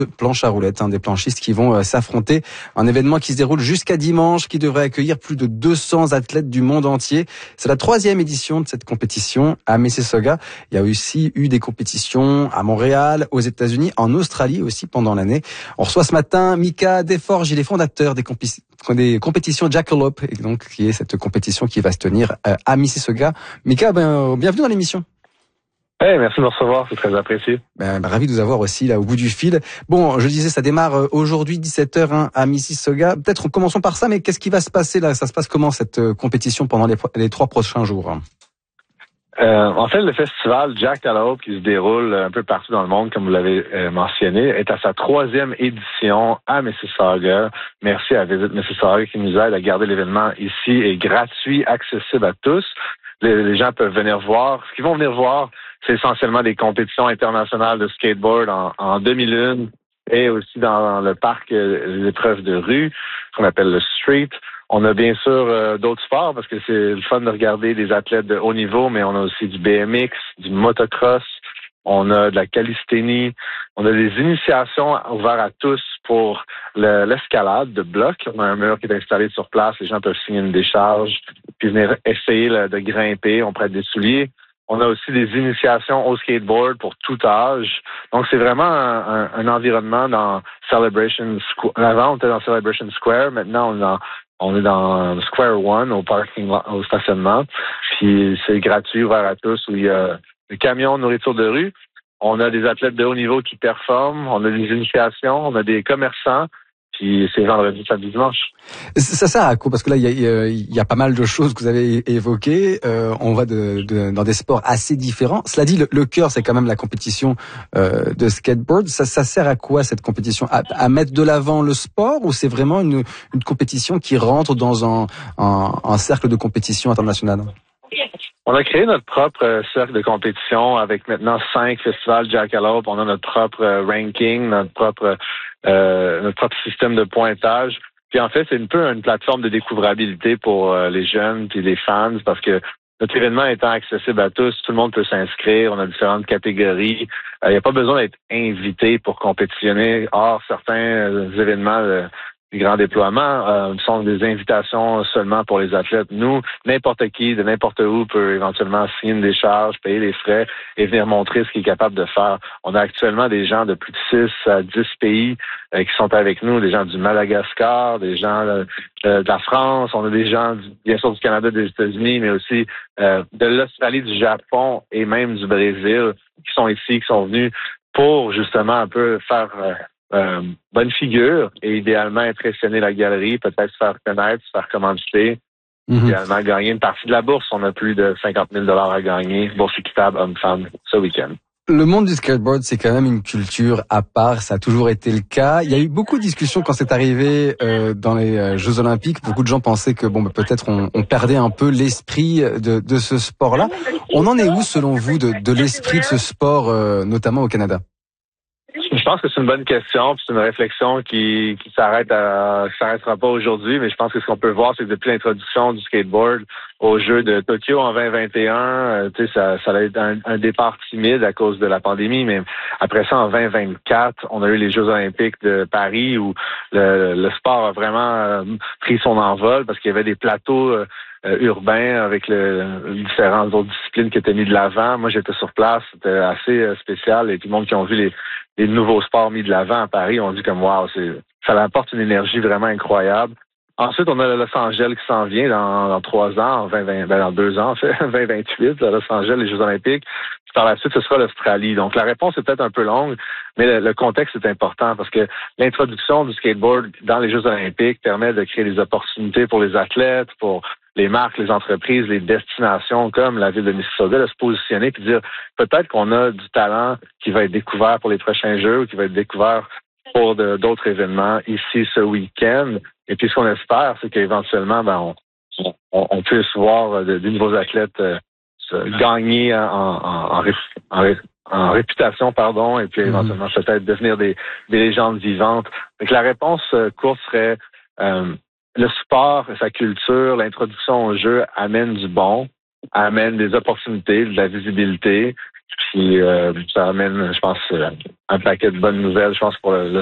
planches à roulettes, des planchistes qui vont s'affronter. Un événement qui se déroule jusqu'à dimanche, qui devrait accueillir plus de 200 athlètes du monde entier. C'est la 3e édition de cette compétition à Mississauga. Il y a aussi eu des compétitions à Montréal, aux États-Unis, en Australie aussi pendant l'année. On reçoit ce matin Mika Desforges, il est fondateur des compétitions Jackalope, et donc qui est cette compétition qui va se tenir à Mississauga. Mika, bienvenue dans l'émission. Hey, merci de me recevoir, c'est très apprécié. Ravi de vous avoir aussi là au bout du fil. Bon, je disais, ça démarre aujourd'hui 17h à Mississauga. Peut-être commençons par ça, mais qu'est-ce qui va se passer là? Ça se passe comment cette compétition pendant les 3 prochains jours? En fait, le festival Jackalope qui se déroule un peu partout dans le monde, comme vous l'avez mentionné, est à sa 3e édition à Mississauga. Merci à Visit Mississauga qui nous aide à garder l'événement ici et gratuit, accessible à tous. Les gens peuvent venir voir. Ce qu'ils vont venir voir, c'est essentiellement des compétitions internationales de skateboard en demi-lune et aussi dans le parc, les épreuves de rue, qu'on appelle le street. On a bien sûr d'autres sports parce que c'est le fun de regarder des athlètes de haut niveau, mais on a aussi du BMX, du motocross, on a de la calisthénie, on a des initiations ouvertes à tous pour l'escalade de blocs. On a un mur qui est installé sur place, les gens peuvent signer une décharge, puis venir essayer de grimper, on prête des souliers. On a aussi des initiations au skateboard pour tout âge. Donc, c'est vraiment un environnement dans Celebration Square. Avant, on était dans Celebration Square. Maintenant, on est dans Square One, au parking lot, au stationnement. Puis, c'est gratuit, ouvert à tous, où il y a des camions de nourriture de rue. On a des athlètes de haut niveau qui performent. On a des initiations. On a des commerçants. Puis c'est vendredi, samedi, dimanche. Ça sert à quoi? Parce que là, il y a pas mal de choses que vous avez évoquées. On va dans des sports assez différents. Cela dit, le cœur, c'est quand même la compétition de skateboard. Ça sert à quoi cette compétition? À mettre de l'avant le sport, ou c'est vraiment une compétition qui rentre dans un cercle de compétition internationale? On a créé notre propre cercle de compétition avec maintenant 5 festivals Jackalope. On a notre propre ranking, notre propre système de pointage. Puis en fait, c'est un peu une plateforme de découvrabilité pour les jeunes et les fans parce que notre événement étant accessible à tous, tout le monde peut s'inscrire. On a différentes catégories. Il n'y a pas besoin d'être invité pour compétitionner. Or, certains événements les grands déploiements sont des invitations seulement pour les athlètes. Nous, n'importe qui, de n'importe où, peut éventuellement signer une décharge, payer les frais et venir montrer ce qu'il est capable de faire. On a actuellement des gens de plus de 6 à 10 pays qui sont avec nous, des gens du Madagascar, des gens de la France, on a des gens, bien sûr, du Canada, des États-Unis, mais aussi de l'Australie, du Japon et même du Brésil qui sont ici, qui sont venus pour justement un peu faire bonne figure et idéalement impressionner la galerie, peut-être se faire connaître, se faire commanditer, idéalement gagner une partie de la bourse. On a plus de 50 000 $ à gagner, bourse équitable homme-femme ce week-end. Le monde du skateboard, c'est quand même une culture à part, ça a toujours été le cas. Il y a eu beaucoup de discussions quand c'est arrivé dans les Jeux Olympiques. Beaucoup de gens pensaient que peut-être on perdait un peu l'esprit de ce sport-là. On en est où selon vous de l'esprit de ce sport, notamment au Canada? Je pense que c'est une bonne question, puis c'est une réflexion qui s'arrêtera pas aujourd'hui, mais je pense que ce qu'on peut voir, c'est que depuis l'introduction du skateboard aux Jeux de Tokyo en 2021, ça a été un départ timide à cause de la pandémie, mais après ça, en 2024, on a eu les Jeux Olympiques de Paris où le sport a vraiment pris son envol parce qu'il y avait des plateaux urbain avec différentes autres disciplines qui étaient mis de l'avant. Moi, j'étais sur place, c'était assez spécial et tout le monde qui ont vu les nouveaux sports mis de l'avant à Paris ont dit comme wow, ça apporte une énergie vraiment incroyable. Ensuite, on a Los Angeles qui s'en vient dans 3 ans, dans 2 ans en fait, 2028, Los Angeles, les Jeux Olympiques. Puis par la suite, ce sera l'Australie. Donc la réponse est peut-être un peu longue, mais le contexte est important parce que l'introduction du skateboard dans les Jeux Olympiques permet de créer des opportunités pour les athlètes, pour les marques, les entreprises, les destinations comme la ville de Mississauga de se positionner et dire peut-être qu'on a du talent qui va être découvert pour les prochains Jeux ou qui va être découvert pour d'autres événements ici ce week-end. Et puis ce qu'on espère, c'est qu'éventuellement, on puisse voir de nouveaux athlètes gagner en réputation, et puis éventuellement peut-être devenir des légendes vivantes. Donc la réponse courte serait le sport, sa culture, l'introduction au jeu amène du bon, amène des opportunités, de la visibilité Puis ça amène, je pense, un paquet de bonnes nouvelles, je pense, pour le